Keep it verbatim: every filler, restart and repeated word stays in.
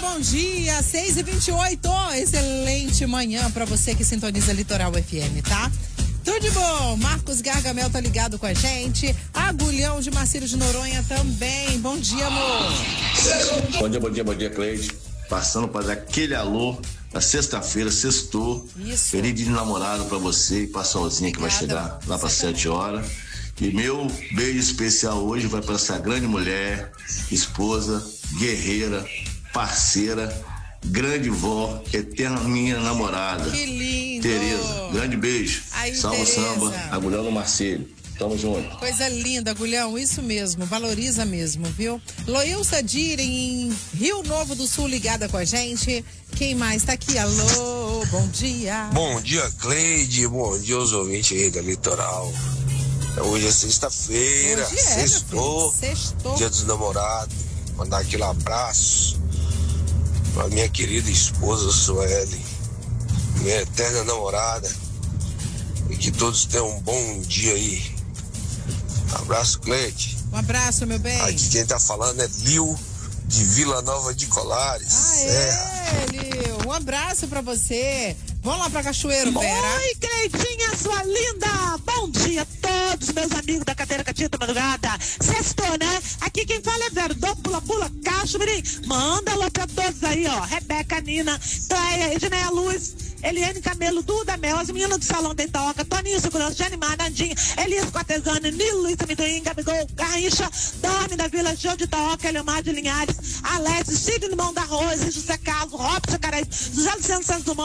bom dia, seis e vinte e oito, excelente manhã pra você que sintoniza Litoral F M, tá? Tudo de bom, Marcos Gargamel tá ligado com a gente, Agulhão de Marcílio de Noronha também, bom dia, amor. Bom dia, bom dia, bom dia, Cleide. Passando para dar aquele alô na sexta-feira, sextou. Isso. Feliz dia de namorado pra você e pra Solzinha que Obrigada. vai chegar lá para Você sete horas. E meu beijo especial hoje vai para essa grande mulher, esposa, guerreira, parceira, grande vó, eterna minha namorada. Que lindo. Tereza, grande beijo. Aí, Salva Tereza. samba, Agulhão do Marcílio. Tamo junto. Coisa linda, Agulhão, isso mesmo, valoriza mesmo, viu? Loilça Dir em Rio Novo do Sul ligada com a gente. Quem mais tá aqui? Alô, bom dia. Bom dia, Cleide, bom dia aos ouvintes aí da Litoral. Hoje é sexta-feira, Hoje é, sextou, sextou. dia dos namorados. Mandar aquele abraço pra minha querida esposa Sueli, minha eterna namorada, e que todos tenham um bom dia aí. Abraço, Cleide. Um abraço, meu bem. Aqui quem tá falando é Lil, de Vila Nova de Colares. Aê, Lil, um abraço pra você. Vamos lá pra Cachoeiro, Vera. Oi, Cleidinha, sua linda! Bom dia a todos, meus amigos da cadeira Catita Madrugada. Sextou, né? Aqui quem fala é Vero, Dom Pula Pula, Cacho Mirim. Manda alô pra todos aí, ó. Rebeca, Nina, Cleia, Edneia Luz, Eliane Camelo, Duda Mel, as meninas do Salão de Toca, Toninho Segurança, Janimar, Nandinha, Elias Cortesano, Nilo, Luiz Amendoim, Gabigol, Garrincha, Dani da Vila, João de Toca, Eliomar de Linhares, Alex, Cid Limão da Rosa, José Carlos, Robson Carais, José Luciano Santos Dumont,